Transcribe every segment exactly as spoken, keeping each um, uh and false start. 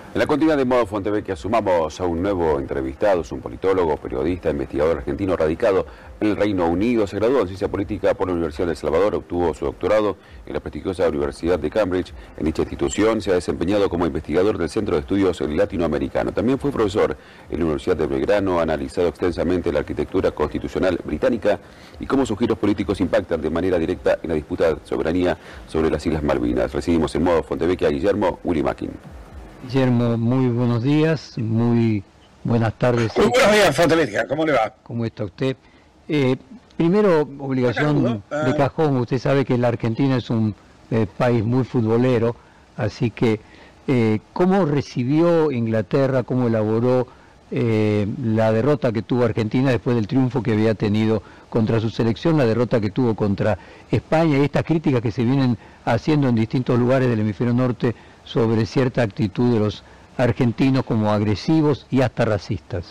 En la continuidad de Modo Fontevecchia sumamos a un nuevo entrevistado, es un politólogo, periodista, investigador argentino radicado en el Reino Unido. Se graduó en Ciencia Política por la Universidad de El Salvador, obtuvo su doctorado en la prestigiosa Universidad de Cambridge. En dicha institución se ha desempeñado como investigador del Centro de Estudios Latinoamericanos. También fue profesor en la Universidad de Belgrano, ha analizado extensamente la arquitectura constitucional británica y cómo sus giros políticos impactan de manera directa en la disputa de soberanía sobre las Islas Malvinas. Recibimos en Modo Fontevecchia a Guillermo Willy Mackin. Guillermo, muy buenos días, muy buenas tardes. Muy buenos días, Fontevecchia, ¿cómo le va? ¿Cómo está usted? Eh, primero, obligación Acá, de uh, cajón, usted sabe que la Argentina es un eh, país muy futbolero, así que, eh, ¿cómo recibió Inglaterra, cómo elaboró eh, la derrota que tuvo Argentina después del triunfo que había tenido contra su selección, la derrota que tuvo contra España y estas críticas que se vienen haciendo en distintos lugares del hemisferio norte sobre cierta actitud de los argentinos como agresivos y hasta racistas?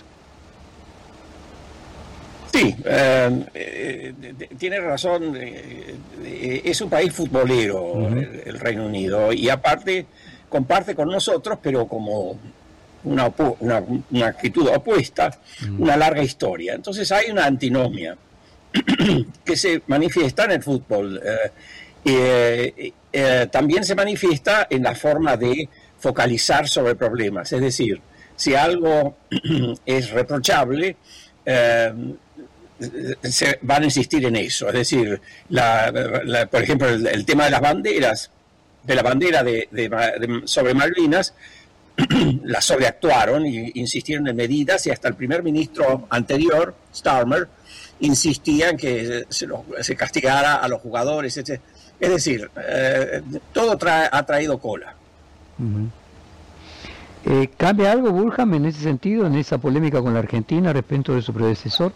Sí, eh, eh, tiene razón, eh, eh, es un país futbolero, uh-huh. el, el Reino Unido, y aparte comparte con nosotros, pero como una, una, una actitud opuesta, uh-huh. una larga historia. Entonces hay una antinomia que se manifiesta en el fútbol. Eh, eh, eh, también se manifiesta en la forma de focalizar sobre problemas. Es decir, si algo es reprochable, eh, se van a insistir en eso. Es decir, la, la, por ejemplo, el, el tema de las banderas, de la bandera de, de, de, sobre Malvinas, la sobreactuaron y insistieron en medidas, y hasta el primer ministro anterior, Starmer, insistía en que se, lo, se castigara a los jugadores, etcétera. Es decir, eh, todo trae, ha traído cola. Uh-huh. eh, ¿Cambia algo, Burham, en ese sentido, en esa polémica con la Argentina respecto de su predecesor?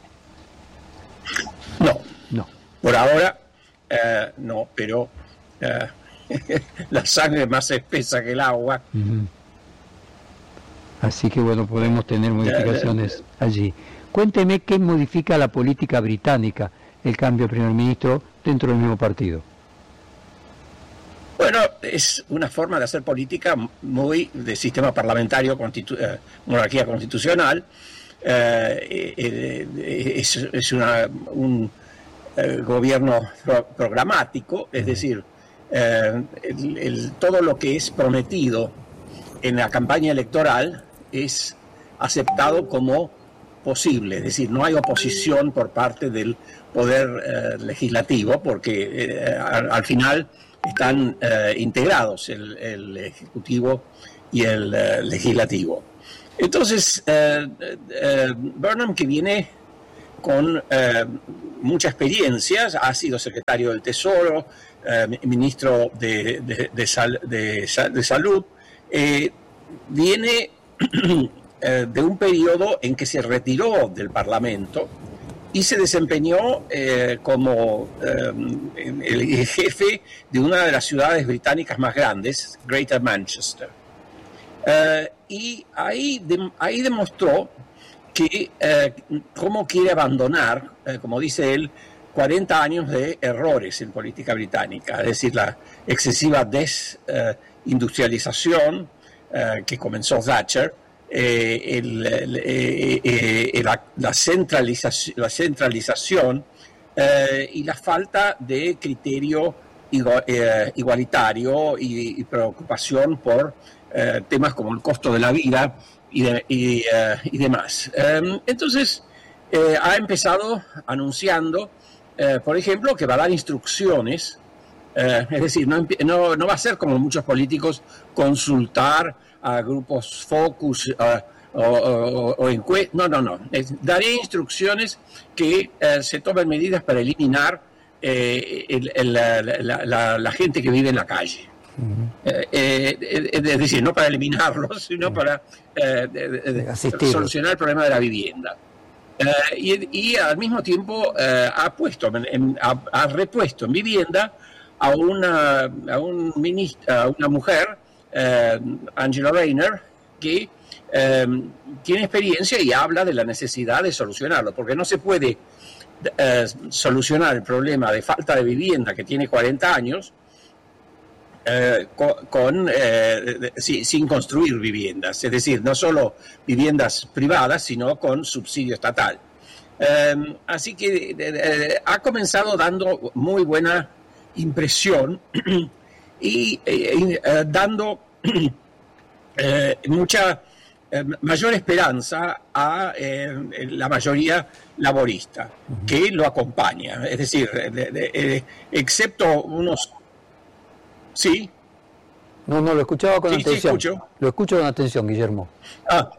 No, no. Por ahora, eh, no, pero eh, la sangre es más espesa que el agua. Uh-huh. Así que, bueno, podemos tener modificaciones allí. Cuénteme qué modifica la política británica, el cambio de primer ministro dentro del mismo partido. Bueno, es una forma de hacer política muy de sistema parlamentario, constitu- eh, monarquía constitucional. Eh, eh, es es una, un eh, gobierno pro- programático, es decir, eh, el, el, todo lo que es prometido en la campaña electoral es aceptado como posible, es decir, no hay oposición por parte del poder eh, legislativo, porque eh, al, al final están eh, integrados el, el ejecutivo y el eh, legislativo. Entonces, eh, eh, Burnham, que viene con eh, mucha experiencia, ha sido secretario del Tesoro, eh, ministro de, de, de, sal, de, de Salud, eh, viene eh, de un periodo en que se retiró del Parlamento y se desempeñó eh, como eh, el jefe de una de las ciudades británicas más grandes, Greater Manchester. Eh, y ahí, de, ahí demostró que eh, cómo quiere abandonar, eh, como dice él, cuarenta años de errores en política británica, es decir, la excesiva desindustrialización eh, que comenzó Thatcher, Eh, el, el, eh, eh, la, la, centralización, la centralización eh, y la falta de criterio igual, eh, igualitario y, y preocupación por eh, temas como el costo de la vida y, de, y, eh, y demás. Eh, entonces, eh, ha empezado anunciando, eh, por ejemplo, que va a dar instrucciones, eh, es decir, no, no, no va a ser como muchos políticos consultar a grupos focus uh, o, o, o encuestas. No, no, no. Es, daré instrucciones que eh, se tomen medidas para eliminar eh, el, el, la, la, la, la gente que vive en la calle. Uh-huh. eh, eh, es decir, no para eliminarlos, sino uh-huh. para eh, de, de, de solucionar el problema de la vivienda. Eh, y, y al mismo tiempo eh, ha puesto, en, en, ha, ha repuesto en vivienda a una, a un ministra, a una mujer, Eh, Angela Rayner, que eh, tiene experiencia y habla de la necesidad de solucionarlo, porque no se puede eh, solucionar el problema de falta de vivienda que tiene cuarenta años eh, con, con eh, sí, sin construir viviendas, es decir, no solo viviendas privadas, sino con subsidio estatal. Eh, así que eh, ha comenzado dando muy buena impresión y eh, eh, dando eh, mucha eh, mayor esperanza a eh, la mayoría laborista que lo acompaña. Es decir, de, de, de, excepto unos... Sí. No, no, lo escuchaba con sí, atención. Sí, escucho. Lo escucho con atención, Guillermo. Ah.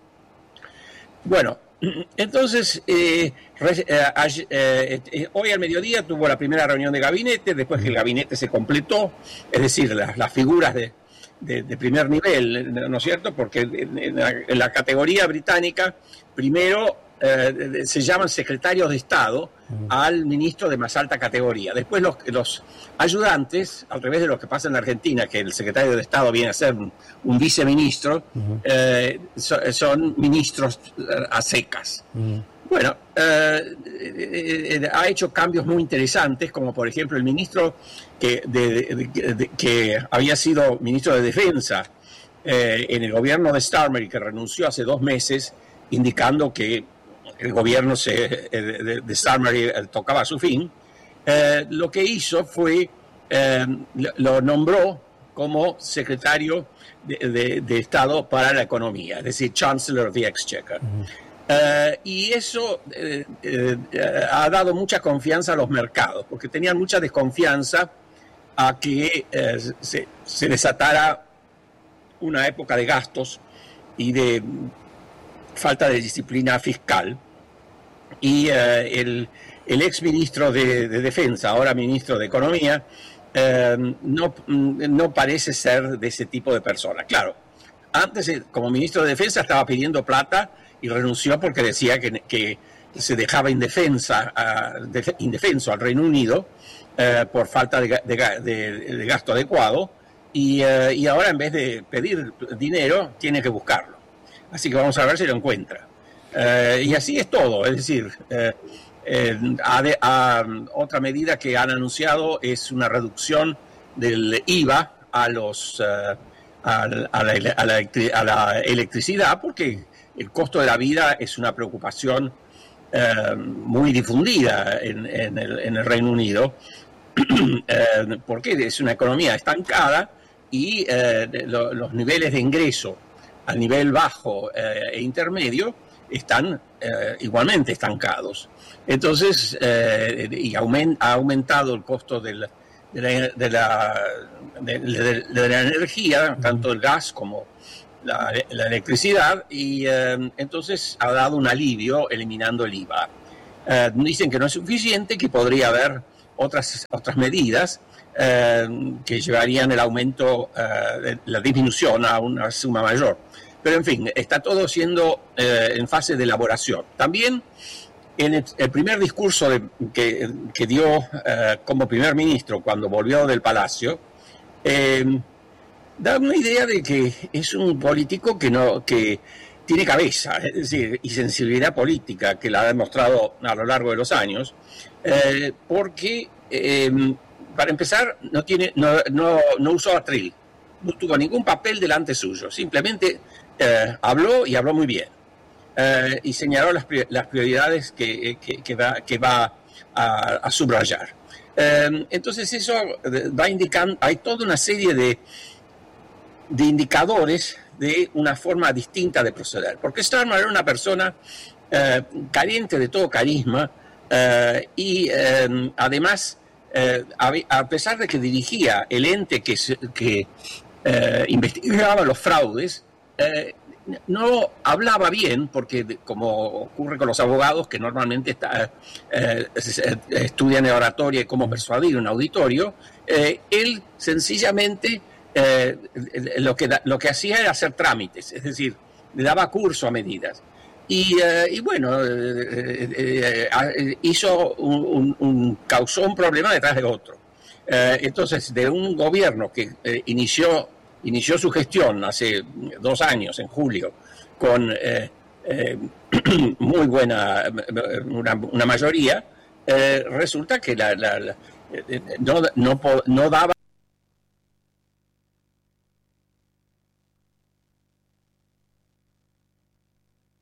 Bueno, entonces, eh, eh, eh, eh, hoy al mediodía tuvo la primera reunión de gabinete, después que el gabinete se completó, es decir, las, las figuras de, de, de primer nivel, ¿no es cierto? Porque en la, en la categoría británica, primero eh, se llaman secretarios de Estado al ministro de más alta categoría. Después los, los ayudantes, al revés de lo que pasa en la Argentina, que el secretario de Estado viene a ser un, un viceministro, uh-huh. eh, so, son ministros a secas. Uh-huh. Bueno, eh, eh, ha hecho cambios muy interesantes, como por ejemplo el ministro que, de, de, de, que había sido ministro de Defensa eh, en el gobierno de Starmer y que renunció hace dos meses, indicando que el gobierno se, de, de Starmer tocaba a su fin. Eh, lo que hizo fue, eh, lo nombró como secretario de, de, de Estado para la Economía, es decir, Chancellor of the Exchequer. Uh-huh. Uh, y eso eh, eh, ha dado mucha confianza a los mercados, porque tenían mucha desconfianza a que eh, se, se desatara una época de gastos y de falta de disciplina fiscal. Y eh, el, el ex ministro de, de Defensa, ahora ministro de Economía, eh, no, no parece ser de ese tipo de persona. Claro, antes como ministro de Defensa estaba pidiendo plata y renunció porque decía que, que se dejaba indefensa, uh, de, indefenso al Reino Unido uh, por falta de, de, de, de gasto adecuado y, uh, y ahora en vez de pedir dinero tiene que buscarlo. Así que vamos a ver si lo encuentra. Uh, y así es todo, es decir, uh, eh, a de, a, otra medida que han anunciado es una reducción del I V A a, los, uh, a, a, la, a, la, a la electricidad, porque el costo de la vida es una preocupación uh, muy difundida en, en, el, en el Reino Unido, uh, porque es una economía estancada y uh, lo, los niveles de ingreso a nivel bajo uh, e intermedio están uh, igualmente estancados. Entonces, uh, y aument, ha aumentado el costo del, de, la, de, la, de, de, de la energía, tanto el gas como La, la electricidad, y eh, entonces ha dado un alivio eliminando el I V A. Eh, dicen que no es suficiente, que podría haber otras, otras medidas eh, que llevarían el aumento, eh, la disminución a una suma mayor. Pero en fin, está todo siendo eh, en fase de elaboración. También en el, el primer discurso de, que, que dio eh, como primer ministro cuando volvió del Palacio, eh, da una idea de que es un político que no que tiene cabeza, es decir, y sensibilidad política, que la ha demostrado a lo largo de los años, eh, porque, eh, para empezar, no, tiene, no, no, no usó atril, no tuvo ningún papel delante suyo, simplemente eh, habló y habló muy bien, eh, y señaló las, las prioridades que, que, que va, que va a, a subrayar. Eh, entonces eso va indicando, hay toda una serie de de indicadores de una forma distinta de proceder. Porque Starmer era una persona eh, carente de todo carisma eh, y eh, además, eh, a, a pesar de que dirigía el ente que, que eh, investigaba los fraudes, eh, no hablaba bien, porque como ocurre con los abogados que normalmente está, eh, estudian en oratoria y cómo persuadir un auditorio, eh, él sencillamente Eh, lo, que da, lo que hacía era hacer trámites, es decir, le daba curso a medidas. Y, eh, y bueno, eh, eh, eh, hizo un, un, un, causó un problema detrás de otro. Eh, entonces, de un gobierno que eh, inició, inició su gestión hace dos años, en julio, con eh, eh, muy buena, una, una mayoría, eh, resulta que la, la, la, no, no, no daba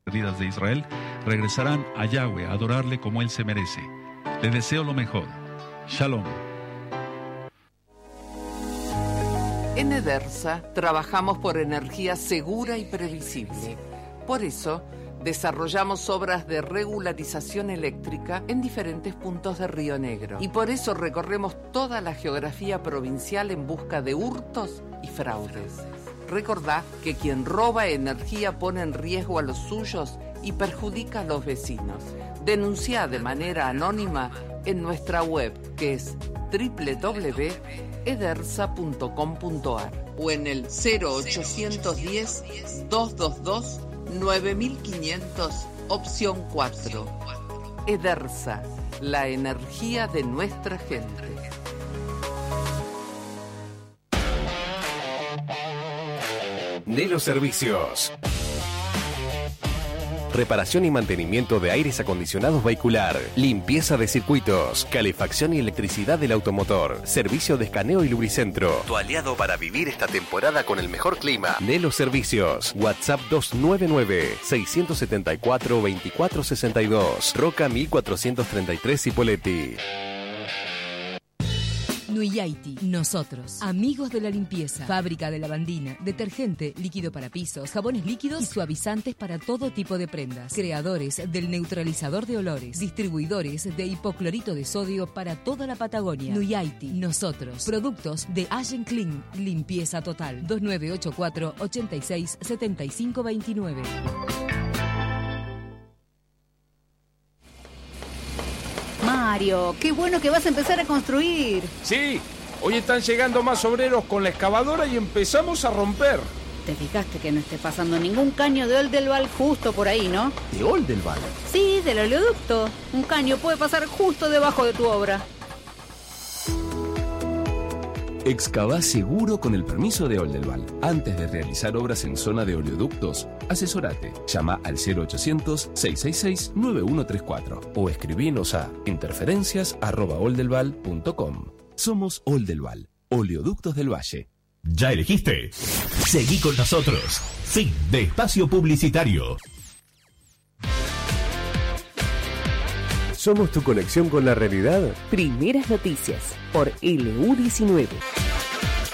perdidas de Israel, regresarán a Yahweh a adorarle como Él se merece. Le deseo lo mejor. Shalom. En Edersa trabajamos por energía segura y previsible. Por eso, desarrollamos obras de regularización eléctrica en diferentes puntos de Río Negro. Y por eso recorremos toda la geografía provincial en busca de hurtos y fraudes. Recordá que quien roba energía pone en riesgo a los suyos y perjudica a los vecinos. Denunciá de manera anónima en nuestra web, que es doble u doble u doble u punto edersa punto com punto a r o en el cero ochocientos diez, doscientos veintidós, nueve mil quinientos, opción cuatro. Edersa, la energía de nuestra gente. Nelo Servicios. Reparación y mantenimiento de aires acondicionados vehicular, limpieza de circuitos, calefacción y electricidad del automotor, servicio de escaneo y lubricentro. Tu aliado para vivir esta temporada con el mejor clima. Nelo Servicios. WhatsApp dos nueve nueve, seis siete cuatro, dos cuatro seis dos. Roca mil cuatrocientos treinta y tres Cipolletti. Nuyaiti, nosotros, amigos de la limpieza, fábrica de lavandina, detergente, líquido para pisos, jabones líquidos y suavizantes para todo tipo de prendas, creadores del neutralizador de olores, distribuidores de hipoclorito de sodio para toda la Patagonia. Nuyaiti, nosotros, productos de Allen Clean, limpieza total, dos nueve ocho cuatro, ochenta y seis, setenta y cinco veintinueve. Mario, qué bueno que vas a empezar a construir. Sí, hoy están llegando más obreros con la excavadora y empezamos a romper. Te fijaste que no esté pasando ningún caño de Oldelval justo por ahí, ¿no? ¿De Oldelval? Sí, del oleoducto. Un caño puede pasar justo debajo de tu obra. Excavá seguro con el permiso de Oldelval. Antes de realizar obras en zona de oleoductos, asesorate. Llama al cero ochocientos, seiscientos sesenta y seis, noventa y uno treinta y cuatro o escribinos a interferencias arroba oldelval punto com. Somos Oldelval, Oleoductos del Valle. ¿Ya elegiste? Seguí con nosotros. Fin de espacio publicitario. ¿Somos tu conexión con la realidad? Primeras noticias por L U diecinueve.